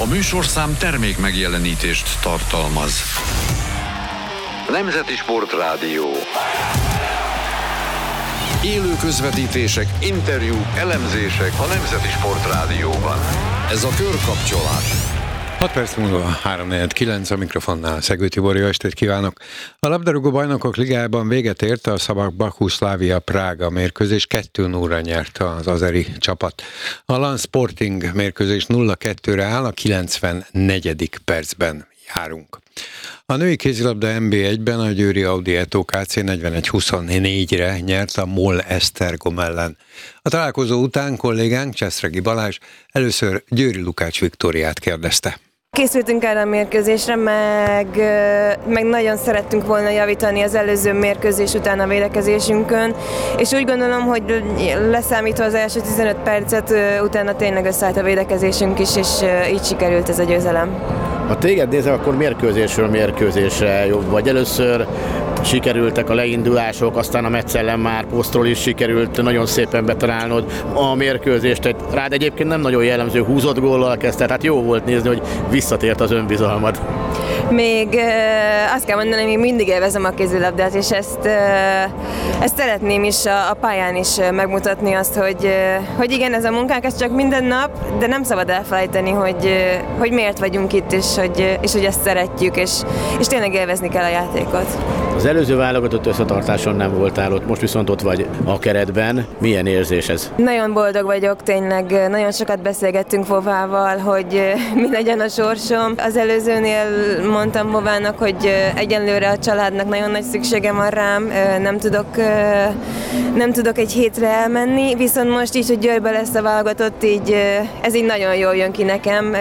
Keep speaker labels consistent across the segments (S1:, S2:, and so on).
S1: A műsorszám termék megjelenítést tartalmaz. Nemzeti Sportrádió. Élő közvetítések, interjúk, elemzések a Nemzeti Sportrádióban. Ez a Körkapcsolás.
S2: 6 perc múlva 3:49 a mikrofonnál. Szegő Tibor, jó estét kívánok! A labdarúgó bajnokok ligájában véget ért a Szabak Baku-Szlávia Prága mérkőzés, 2-0-ra nyert az azeri csapat. A LAN Sporting mérkőzés 0-2-re áll, a 94. percben járunk. A női kézilabda NB1-ben a győri Audi Eto KC 41-24-re nyert a MOL Esztergom ellen. A találkozó után kollégánk Cseszregi Balázs először Győri Lukács Viktóriát kérdezte.
S3: Készültünk erre a mérkőzésre, meg nagyon szerettünk volna javítani az előző mérkőzés után a védekezésünkön, és úgy gondolom, hogy leszámítva az első 15 percet, utána tényleg összeállt a védekezésünk is, és így sikerült ez a győzelem.
S4: Ha téged nézek, akkor mérkőzésről mérkőzésre jobb vagy. Először sikerültek a leindulások, aztán a Metz ellen már posztról is sikerült nagyon szépen betalálnod a mérkőzést. Rád egyébként nem nagyon jellemző, húzott góllal kezdte, tehát jó volt nézni, hogy visszatért az önbizalmad.
S3: Még azt kell mondani, hogy még mindig élvezem a kézilabdát, és ezt szeretném is a pályán is megmutatni azt, hogy igen, ez a munkánk, ez csak minden nap, de nem szabad elfelejteni, hogy miért vagyunk itt, és hogy ezt szeretjük, és tényleg élvezni kell a játékot.
S4: Az előző válogatott összetartáson nem voltál ott, most viszont ott vagy a keretben. Milyen érzés ez?
S3: Nagyon boldog vagyok, tényleg nagyon sokat beszélgettünk Vovával, hogy mi legyen a sorsom. Az előzőnél mondtam Vovának, hogy egyenlőre a családnak nagyon nagy szüksége van rám, nem tudok egy hétre elmenni, viszont most így, hogy Győrbe lesz a válogatott, ez így nagyon jól jön ki nekem,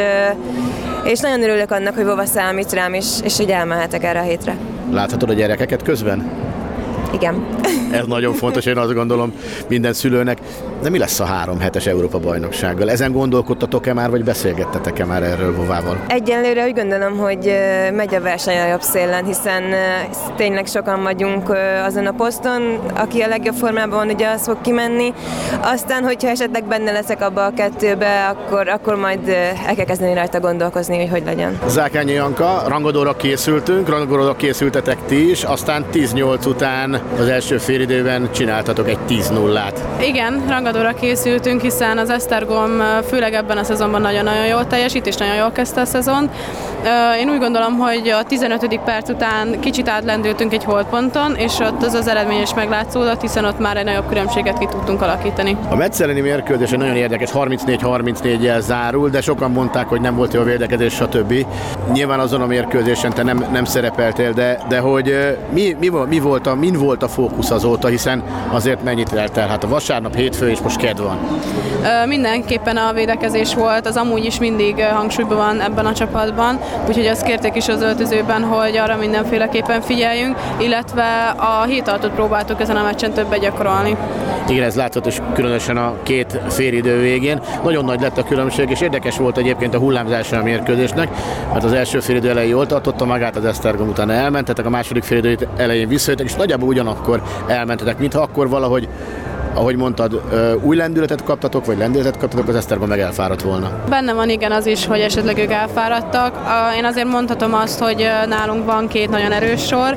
S3: és nagyon örülök annak, hogy Vova számít rám, és hogy elmehetek erre a hétre.
S4: Láthatod a gyerekeket közben?
S3: Igen.
S4: Ez nagyon fontos, én azt gondolom minden szülőnek. De mi lesz a 3 hetes Európa-bajnoksággal? Ezen gondolkodtatok-e már, vagy beszélgettetek-e már erről Vovával?
S3: Egyelőre úgy gondolom, hogy megy a verseny a jobb szélen, hiszen tényleg sokan vagyunk azon a poszton, aki a legjobb formában van, ugye az fog kimenni. Aztán, hogyha esetleg benne leszek abba a 2-be, akkor majd el kell kezdeni rajta gondolkozni, hogy legyen.
S4: Zákányi Janka, rangadóra készültünk, rangadóra készültetek ti is, aztán 10-8 után az első félidőben csináltatok egy 10-0-át.
S5: Igen, rangadóra készültünk, hiszen az Esztergom főleg ebben a szezonban nagyon-nagyon jól teljesít, és nagyon jól kezdte a szezont. Én úgy gondolom, hogy a 15. perc után kicsit átlendültünk egy holdponton, és ott az eredmény is meglátszódott, hiszen ott már egy nagyobb különbséget ki tudtunk alakítani.
S4: A Metz elleni mérkőzés nagyon érdekes, 34-34-jel zárul, de sokan mondták, hogy nem volt jó a védekezés, stb. Nyilván azon a mérkőzésen te nem szerepeltél, de hogy min volt a fókusz azóta, hiszen azért mennyit eltelhet a vasárnap, hétfő és most kedd van?
S5: Mindenképpen a védekezés volt, az amúgy is mindig hangsúlyban van ebben a csapatban, úgyhogy azt kérték is az öltözőben, hogy arra mindenféleképpen figyeljünk, illetve a hétartot próbáltuk ezen a meccsen többet gyakorolni.
S4: Igen, ez látszott, és különösen a két félidő végén. Nagyon nagy lett a különbség, és érdekes volt egyébként a hullámzása a mérkőzésnek, mert az első félidő elején jól tartotta magát az Esztergom, utána elmentetek, a második félidő elején visszajöttek, és nagyjából ugyanakkor elmentetek, mintha akkor valahogy, ahogy mondtad, új lendületet kaptatok, vagy lendületet kaptatok, az Esztergom meg elfáradt volna.
S5: Benne van igen az is, hogy esetleg ők elfáradtak. Én azért mondhatom azt, hogy nálunk van 2 nagyon erős sor,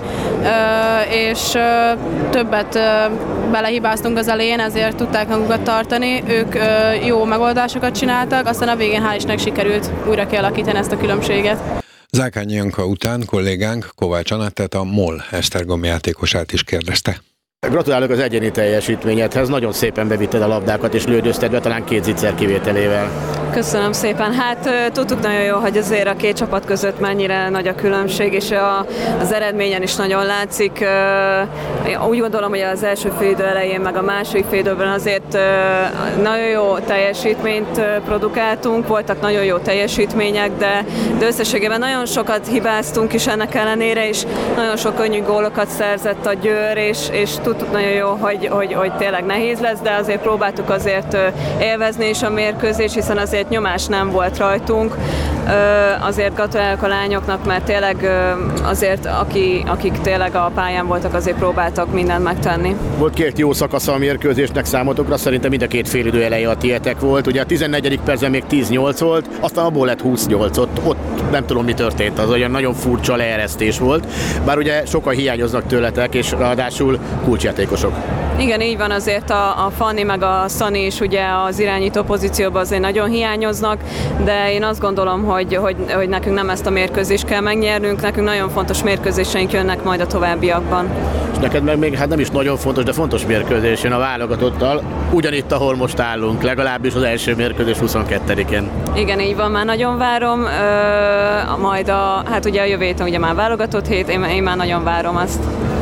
S5: és többet belehibáztunk az elején, ezért tudták magukat tartani. Ők jó megoldásokat csináltak, aztán a végén hál' Istennek sikerült újra kialakítani ezt a különbséget.
S2: Zákányi Janka után kollégánk Kovács Anettet, a MOL Esztergom játékosát is kérdezte.
S4: Gratulálok az egyéni teljesítményedhez, nagyon szépen bevitted a labdákat és lődözted be, talán 2 zicser kivételével.
S6: Köszönöm szépen. Hát tudtuk nagyon jó, hogy azért a 2 csapat között mennyire nagy a különbség, és az eredményen is nagyon látszik. Úgy gondolom, hogy az első félidő elején, meg a második félidőben azért nagyon jó teljesítményt produkáltunk, voltak nagyon jó teljesítmények, de összességében nagyon sokat hibáztunk is ennek ellenére, és nagyon sok könnyű gólokat szerzett a Győr, és tudtuk nagyon jó, hogy tényleg nehéz lesz, de azért próbáltuk azért élvezni is a mérkőzést, hiszen azért azért nyomás nem volt rajtunk. Azért gratulálok a lányoknak, mert tényleg azért akik tényleg a pályán voltak, azért próbáltak mindent megtenni.
S4: Volt két jó szakasza a mérkőzésnek számotokra, szerintem mind a két félidő eleje a tietek volt. Ugye a 14. percben még 10-8 volt, aztán abból lett 28, ott nem tudom mi történt, az olyan nagyon furcsa leeresztés volt, bár ugye sokan hiányoznak tőletek, és ráadásul kulcsjátékosok.
S6: Igen, így van, azért a Fanni meg a Szani is ugye az irányító pozícióban azért nagyon hiányoznak, de én azt gondolom, hogy nekünk nem ezt a mérkőzést kell megnyernünk, nekünk nagyon fontos mérkőzéseink jönnek majd a továbbiakban.
S4: És neked meg még hát nem is nagyon fontos, de fontos mérkőzés jön a válogatottal, ugyanitt, ahol most állunk, legalábbis az első mérkőzés 22-én.
S6: Igen, így van, már nagyon várom, majd hát ugye a jövő héten ugye már válogatott hét, én már nagyon várom azt.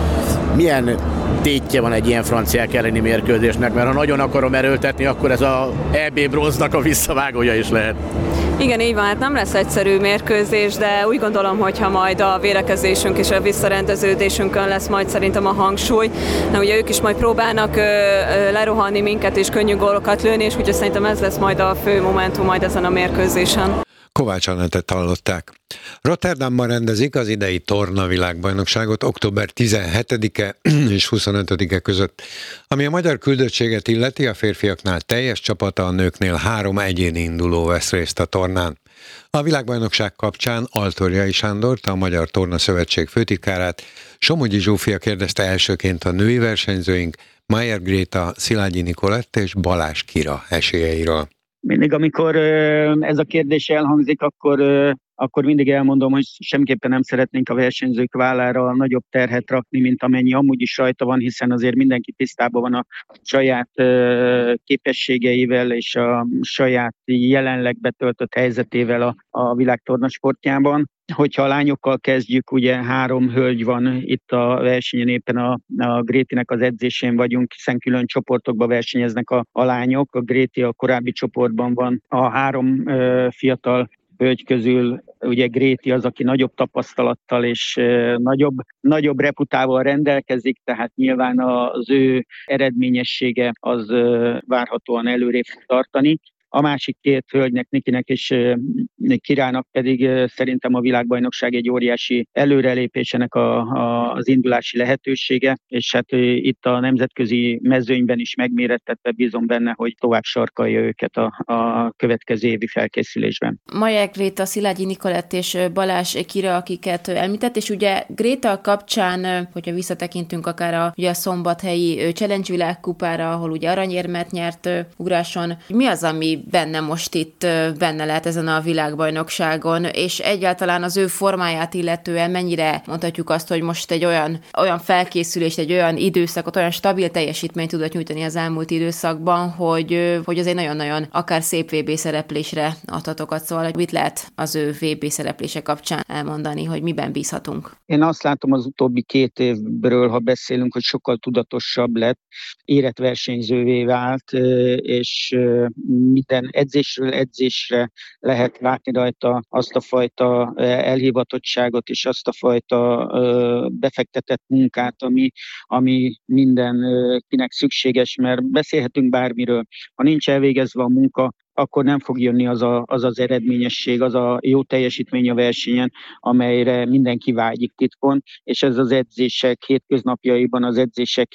S4: Milyen tétje van egy ilyen franciák elleni mérkőzésnek, mert ha nagyon akarom erőltetni, akkor ez a EB bronznak a visszavágója is lehet.
S6: Igen, így van, hát nem lesz egyszerű mérkőzés, de úgy gondolom, hogy ha majd a védekezésünk és a visszarendeződésünkön lesz majd szerintem a hangsúly, de ugye ők is majd próbálnak lerohanni minket és könnyű gólokat lőni, és úgyhogy szerintem ez lesz majd a fő momentum majd ezen a mérkőzésen.
S2: Kovács Anettet hallották. Rotterdamban rendezik az idei torna világbajnokságot október 17-e és 25-e között. Ami a magyar küldöttséget illeti, a férfiaknál teljes csapata, a nőknél 3 egyéni induló vesz részt a tornán. A világbajnokság kapcsán Altorjai Sándort, a Magyar Torna Szövetség főtitkárát, Somogyi Zsófia kérdezte elsőként a női versenyzőink, Mayer Gréta, Szilágyi Nikolett és Balázs Kira esélyeiről.
S7: Mindig, amikor ez a kérdés elhangzik, akkor mindig elmondom, hogy semmiképpen nem szeretnénk a versenyzők vállára nagyobb terhet rakni, mint amennyi amúgy is rajta van, hiszen azért mindenki tisztában van a saját képességeivel és a saját jelenleg betöltött helyzetével a világtornasportjában. Hogyha a lányokkal kezdjük, ugye 3 hölgy van itt a versenyen, éppen a Grétinek az edzésén vagyunk, hiszen külön csoportokba versenyeznek a lányok. A Gréti a korábbi csoportban van, a 3 fiatal hölgy közül ugye Gréti az, aki nagyobb tapasztalattal és nagyobb reputával rendelkezik, tehát nyilván az ő eredményessége az várhatóan előrébb fog tartani. A másik 2 hölgynek, Nikinek és Kirának pedig szerintem a világbajnokság egy óriási előrelépésének az indulási lehetősége, és hát itt a nemzetközi mezőnyben is megmérettetve bízom benne, hogy tovább sarkalja őket a következő évi felkészülésben.
S8: Mayer Gréta, Szilágyi Nikolett és Balázs Kira, akiket említett, és ugye Gréta kapcsán, hogyha visszatekintünk akár ugye a szombathelyi Challenge világkupára, ahol ugye aranyérmet nyert ugráson, mi az, ami benne most itt benne lehet ezen a világbajnokságon, és egyáltalán az ő formáját illetően mennyire mondhatjuk azt, hogy most egy olyan felkészülést, egy olyan időszakot, olyan stabil teljesítményt tudott nyújtani az elmúlt időszakban, hogy az egy nagyon-nagyon akár szép VB szereplésre adhatokat, szóval hogy mit lehet az ő VB szereplése kapcsán elmondani, hogy miben bízhatunk? Én
S7: azt látom az utóbbi 2 évről, ha beszélünk, hogy sokkal tudatosabb lett, érett versenyzővé vált, és minden edzésről edzésre lehet látni rajta azt a fajta elhivatottságot és azt a fajta befektetett munkát, ami mindenkinek szükséges, mert beszélhetünk bármiről. Ha nincs elvégezve a munka, akkor nem fog jönni az eredményesség, az a jó teljesítmény a versenyen, amelyre mindenki vágyik titkon, és ez az edzések hétköznapjaiban, az edzések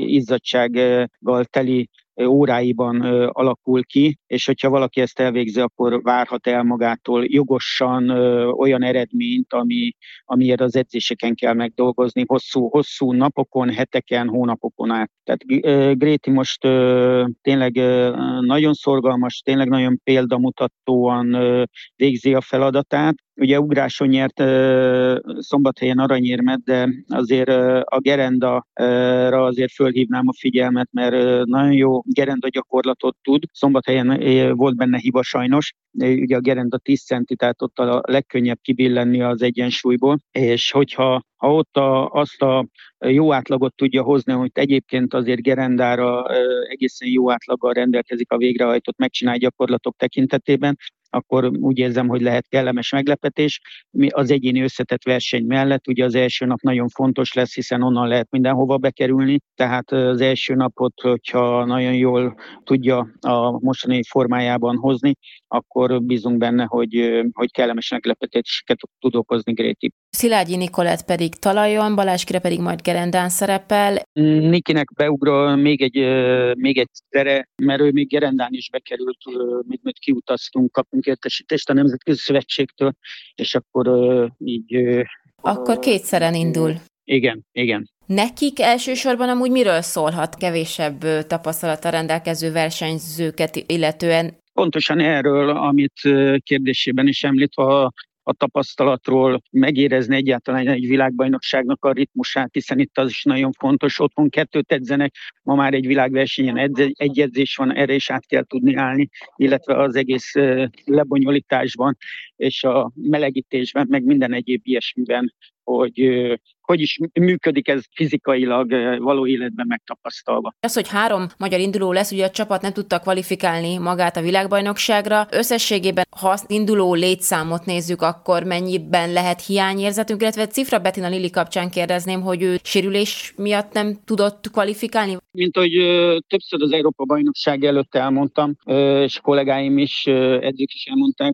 S7: izzadsággal teli óráiban alakul ki, és hogyha valaki ezt elvégzi, akkor várhat el magától jogosan olyan eredményt, amiért az edzéseken kell megdolgozni, hosszú napokon, heteken, hónapokon át. Tehát Gréti most tényleg nagyon szorgalmas, tényleg nagyon példamutatóan végzi a feladatát. Ugye ugráson nyert Szombathelyen aranyérmet, de azért a gerenda-ra azért fölhívnám a figyelmet, mert nagyon jó gerenda gyakorlatot tud. Szombathelyen volt benne hiba sajnos, ugye a gerenda 10 centi, tehát ott a legkönnyebb kibillenni az egyensúlyból, és hogyha ott azt a jó átlagot tudja hozni, hogy egyébként azért gerendára egészen jó átlaggal rendelkezik a végrehajtott megcsinált gyakorlatok tekintetében, akkor úgy érzem, hogy lehet kellemes meglepetés. Az egyéni összetett verseny mellett ugye az első nap nagyon fontos lesz, hiszen onnan lehet mindenhova bekerülni, tehát az első napot, hogyha nagyon jól tudja a mostani formájában hozni, akkor bízunk benne, hogy kellemes meglepetéseket tud okozni Gréti.
S8: Szilágyi Nikolett pedig talajon, Balázs Kire pedig majd gerendán szerepel.
S7: Nikinek beugra még egy tere, mert ő még gerendán is bekerült, mit kiutaztunk, kapunk értesítést a Nemzetközi Szövetségtől, és akkor így...
S8: Akkor kétszeren indul.
S7: Igen.
S8: Nekik elsősorban amúgy miről szólhat kevésebb tapasztalattal rendelkező versenyzőket illetően?
S7: Pontosan erről, amit kérdésében is említve, a tapasztalatról megérezni egyáltalán egy világbajnokságnak a ritmusát, hiszen itt az is nagyon fontos. Otthon 2 edzenek, ma már egy világversenyen egy edzés van, erre is át kell tudni állni, illetve az egész lebonyolításban és a melegítésben, meg minden egyéb ilyesmiben, hogy is működik ez fizikailag való életben megtapasztalva.
S8: Az, hogy 3 magyar induló lesz, ugye a csapat nem tudta kvalifikálni magát a világbajnokságra. Összességében, ha azt induló létszámot nézzük, akkor mennyiben lehet hiányérzetünk, illetve Cifra Bettina Lili kapcsán kérdezném, hogy ő sérülés miatt nem tudott kvalifikálni?
S7: Mint ahogy többször az Európa-bajnokság előtt elmondtam, és kollégáim is, edzők is elmondták,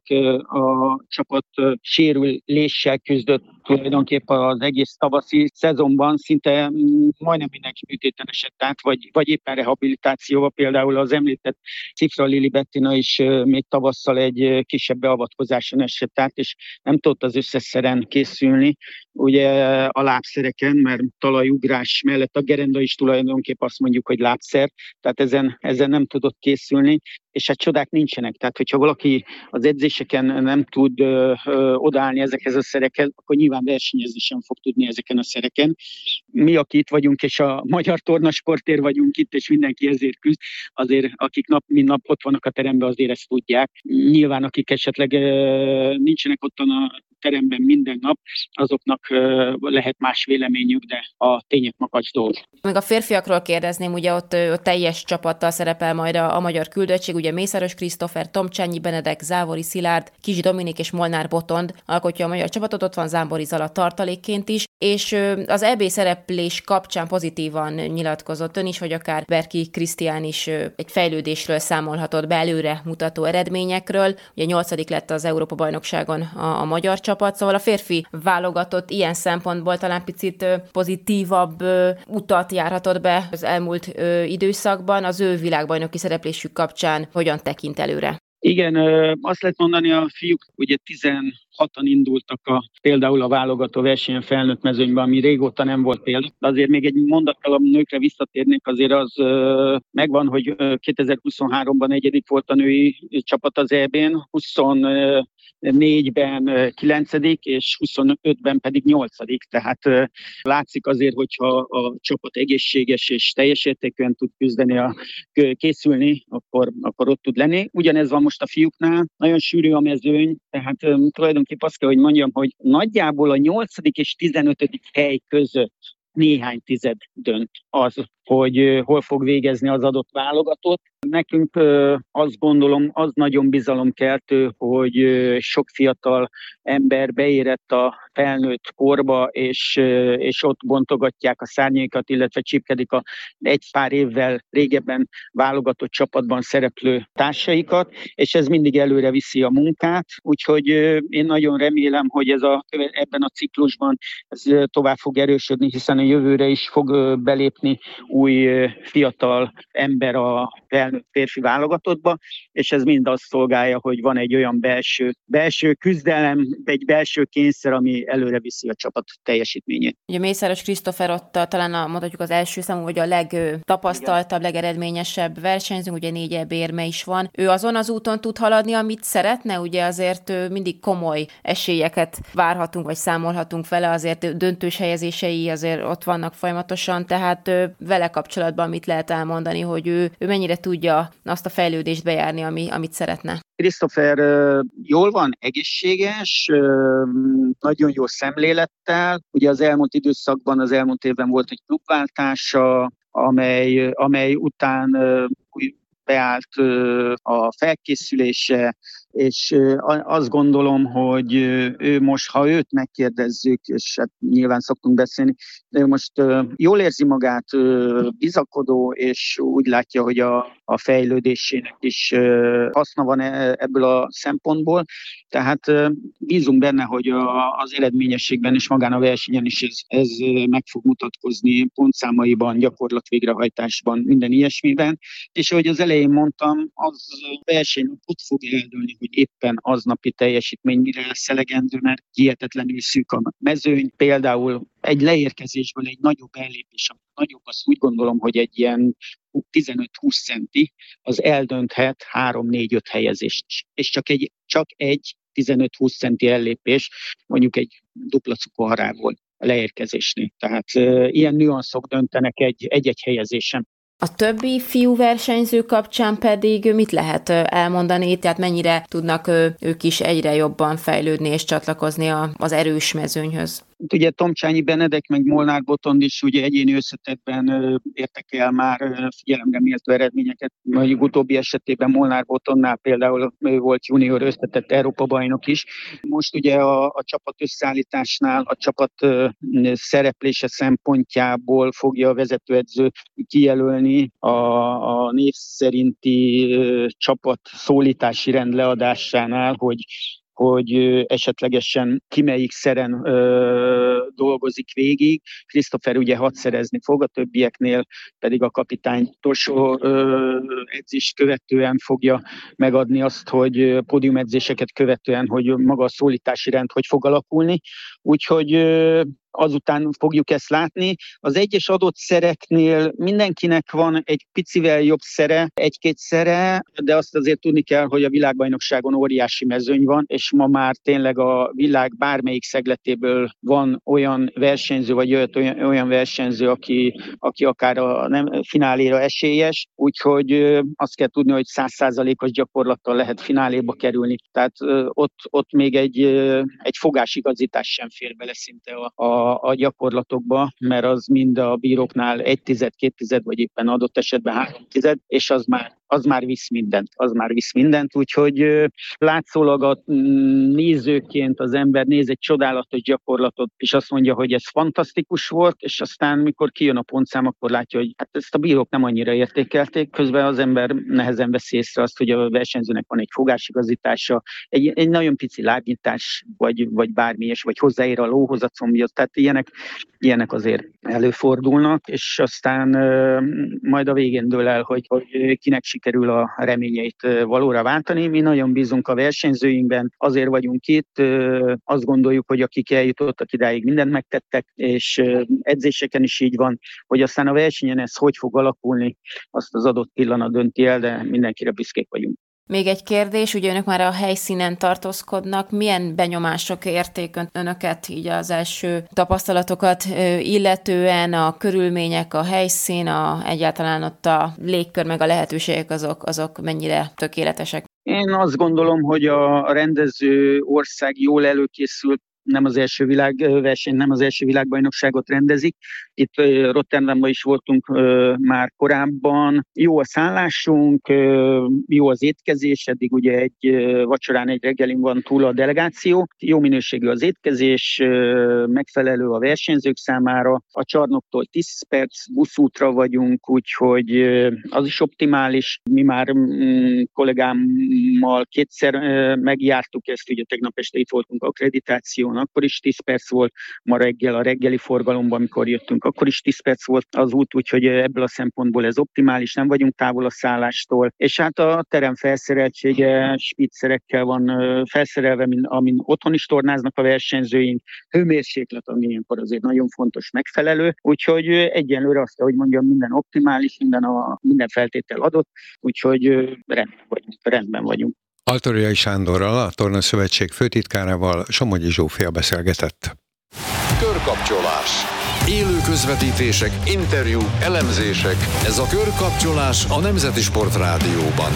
S7: a csapat sérüléssel küzdött tulajdonképpen az egész tavaszi szezonban, szinte majdnem mindenki műtéten esett át, vagy éppen rehabilitációval, például az említett Cifra Lili Bettina is még tavasszal egy kisebb beavatkozáson esett át, és nem tudott az összes szeren készülni, ugye a lábszereken, mert talajugrás mellett a gerenda is tulajdonképp azt mondjuk, hogy lábszer, tehát ezen nem tudott készülni, és hát csodák nincsenek. Tehát, hogyha valaki az edzéseken nem tud odaállni ezekhez a szerekhez, akkor nyilván versenyezni sem fog tudni ezeken a szereken. Mi, akik itt vagyunk, és a magyar tornasportért vagyunk itt, és mindenki ezért küzd, azért akik nap mint nap ott vannak a teremben, azért ezt tudják. Nyilván, akik esetleg nincsenek ott a teremben minden nap, azoknak lehet más véleményük, de a tények makacs dolgok.
S8: Még a férfiakról kérdezném, ugye ott teljes csapattal szerepel majd a magyar küldöttség, ugye Mészáros Krisztófer, Tomcsányi Benedek, Závori Szilárd, Kis Dominik és Molnár Botond alkotja a magyar csapatot, ott van Zámbori Zala tartalékként is, és az EB szereplés kapcsán pozitívan nyilatkozott ön is, hogy akár Berki Krisztián is egy fejlődésről számolhatott be, előre mutató eredményekről. Ugye 8. lett az Európa-bajnokságon a magyar csapat, szóval a férfi válogatott ilyen szempontból talán picit pozitívabb utat járhatott be az elmúlt időszakban. Az ő világbajnoki szereplésük kapcsán hogyan tekint előre?
S7: Igen, azt lehet mondani, a fiúk ugye 16-an indultak például a válogató versenyen felnőtt mezőnyben, ami régóta nem volt példa. De azért még egy mondattal a nőkre visszatérnék, azért az megvan, hogy 2023-ban negyedik volt a női csapat az EB-n, 24-ben 9. és 25-ben pedig 8. Tehát látszik azért, hogyha a csapat egészséges és teljes értékűen tud készülni, akkor ott tud lenni. Ugyanez van most a fiúknál, nagyon sűrű a mezőny, tehát tulajdonképpen azt kell, hogy mondjam, hogy nagyjából a 8. és 15. hely között néhány tized dönt az, hogy hol fog végezni az adott válogatott. Nekünk azt gondolom, az nagyon bizalomkeltő, hogy sok fiatal ember beérett a felnőtt korba, és ott bontogatják a szárnyaikat, illetve csípkedik egy pár évvel régebben válogatott csapatban szereplő társaikat, és ez mindig előre viszi a munkát. Úgyhogy én nagyon remélem, hogy ebben a ciklusban ez tovább fog erősödni, hiszen a jövőre is fog belépni új fiatal ember a felnőtt férfi válogatottba, és ez mind azt szolgálja, hogy van egy olyan belső küzdelem, egy belső kényszer, ami előre viszi a csapat teljesítményét.
S8: Ugye Mészáros Krisztófer ott talán mondhatjuk az első számú, vagy a legtapasztaltabb, legeredményesebb versenyzőnk, ugye 4 EB-érme is van. Ő azon az úton tud haladni, amit szeretne, ugye azért mindig komoly esélyeket várhatunk, vagy számolhatunk vele, azért döntős helyezései azért ott vannak folyamatosan, tehát vele kapcsolatban mit lehet elmondani, hogy ő mennyire tudja azt a fejlődést bejárni, amit szeretne?
S7: Krisztófer jól van, egészséges, nagyon jó szemlélettel. Ugye az elmúlt időszakban, az elmúlt évben volt egy klubváltása, amely után beállt a felkészülése, és azt gondolom, hogy ő most, ha őt megkérdezzük, és hát nyilván szoktunk beszélni, de ő most jól érzi magát, bizakodó, és úgy látja, hogy a fejlődésének is haszna van ebből a szempontból. Tehát bízunk benne, hogy az eredményességben és magán a versenyen is ez meg fog mutatkozni pontszámaiban, gyakorlatvégrehajtásban, minden ilyesmiben. És ahogy az elején mondtam, az verseny ott fog eldőlni, hogy éppen aznapi teljesítmény mire lesz elegendő, mert hihetetlenül szűk a mezőny. Például egy leérkezésből egy nagyobb ellépés, nagyobb, azt úgy gondolom, hogy egy ilyen 15-20 centi, az eldönthet 3-4-5 helyezést is. És csak egy 15-20 centi ellépés, mondjuk egy dupla cukorrából a leérkezésnél. Tehát ilyen nüanszok döntenek egy-egy helyezésen.
S8: A többi fiú versenyző kapcsán pedig mit lehet elmondani, tehát mennyire tudnak ők is egyre jobban fejlődni és csatlakozni az erős mezőnyhöz?
S7: Ugye Tomcsányi Benedek meg Molnár Botond is ugye egyéni összetettben értek el már figyelemre méltó eredményeket. Mondjuk utóbbi esetében Molnár Botondnál például ő volt junior összetett Európa-bajnok is. Most ugye a csapat összeállításnál, a csapat szereplése szempontjából fogja a vezetőedző kijelölni a név szerinti csapat szólítási rend leadásánál, hogy esetlegesen ki melyik szeren dolgozik végig. Christopher ugye 6 szerezni fog, a többieknél pedig a kapitány utolsó edzést követően fogja megadni azt, hogy pódiumedzéseket követően, hogy maga a szólítási rend hogy fog alakulni. Úgyhogy azután fogjuk ezt látni. Az egyes adott szereknél mindenkinek van egy picivel jobb szere, 1-2 szere, de azt azért tudni kell, hogy a világbajnokságon óriási mezőny van, és ma már tényleg a világ bármelyik szegletéből van olyan versenyző, vagy olyan versenyző, aki akár a fináléra esélyes, úgyhogy azt kell tudni, hogy 100%-os gyakorlattal lehet fináléba kerülni. Tehát ott még egy fogásigazítás sem fér bele szinte a gyakorlatokba, mert az mind a bíróknál 1/10, vagy éppen adott esetben 3/10, és az már visz mindent, úgyhogy látszólag a nézőként az ember néz egy csodálatos gyakorlatot, és azt mondja, hogy ez fantasztikus volt, és aztán mikor kijön a pontszám, akkor látja, hogy hát ezt a bírók nem annyira értékelték, közben az ember nehezen veszi észre azt, hogy a versenyzőnek van egy fogásigazítása, egy nagyon pici lábnyitás, vagy bármi, vagy hozzáér a lóhoz a combja, tehát ilyenek azért előfordulnak, és aztán majd a végén dől el, hogy kinek sikerül a reményeit valóra váltani. Mi nagyon bízunk a versenyzőinkben, azért vagyunk itt, azt gondoljuk, hogy akik eljutottak idáig, mindent megtettek, és edzéseken is így van, hogy aztán a versenyen ez hogy fog alakulni, azt az adott pillanat dönti el, de mindenkire büszkék vagyunk.
S8: Még egy kérdés, ugye önök már a helyszínen tartózkodnak, milyen benyomások érték önöket, így az első tapasztalatokat illetően, a körülmények, a helyszín, egyáltalán ott a légkör meg a lehetőségek azok mennyire tökéletesek?
S7: Én azt gondolom, hogy a rendező ország jól előkészült, nem az első világverseny, nem az első világbajnokságot rendezik. Itt Rotterdamban is voltunk már korábban. Jó a szállásunk, jó az étkezés, eddig ugye egy vacsorán, egy reggelin van túl a delegáció. Jó minőségű az étkezés, megfelelő a versenyzők számára. A csarnoktól 10 perc buszútra vagyunk, úgyhogy az is optimális. Mi már kollégámmal 2-szer megjártuk ezt, ugye tegnap este itt voltunk akkreditáción, akkor is 10 perc volt, ma reggel a reggeli forgalomban, amikor jöttünk, akkor is 10 perc volt az út, úgyhogy ebből a szempontból ez optimális, nem vagyunk távol a szállástól. És hát a terem felszereltsége spiccerekkel van felszerelve, amin otthon is tornáznak a versenyzőink, hőmérséklet, ami ilyenkor azért nagyon fontos, megfelelő, úgyhogy egyenlőre azt, hogy mondjam, minden optimális, minden feltétel adott, úgyhogy rendben vagyunk.
S2: Altoriai Sándorral, a Tornaszövetség főtitkárával Somogyi Zsófia beszélgetett.
S1: Körkapcsolás. Élő közvetítések, interjú, elemzések. Ez a Körkapcsolás a Nemzeti Sport Rádióban.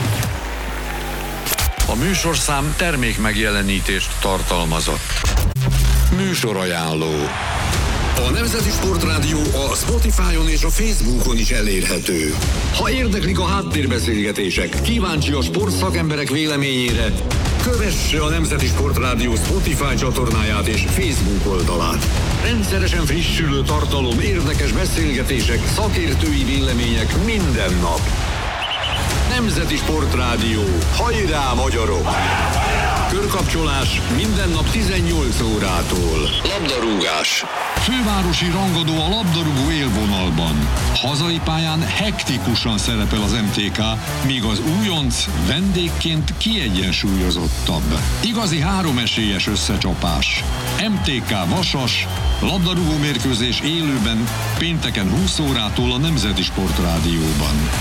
S1: A műsorszám termék megjelenítést tartalmazott. Műsorajánló. A Nemzeti Sport Rádió a Spotify-on és a Facebookon is elérhető. Ha érdeklik a háttérbeszélgetések, kíváncsi a sportszakemberek véleményére, Kövesse a Nemzeti Sportrádió Spotify csatornáját és Facebook oldalát. Rendszeresen frissülő tartalom, érdekes beszélgetések, szakértői vélemények minden nap. Nemzeti Sportrádió. Hajrá, magyarok! Körkapcsolás minden nap 18 órától. Labdarúgás.
S9: Fővárosi rangadó a labdarúgó élvonalban. Hazai pályán hektikusan szerepel az MTK, míg az újonc vendégként kiegyensúlyozottabb. Igazi háromesélyes összecsapás. MTK Vasas, labdarúgó mérkőzés élőben pénteken 20 órától a Nemzeti Sportrádióban.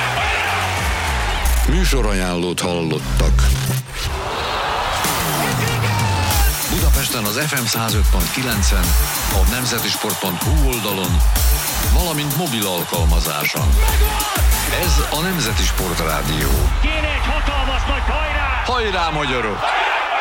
S1: Műsorajánlót hallottak. Budapesten az FM 105.9-en, a nemzetisport.hu oldalon, valamint mobil alkalmazáson. Ez a Nemzeti Sportrádió.
S10: Kéne egy hatalmas nagy hajrá!
S1: Hajrá, magyarok!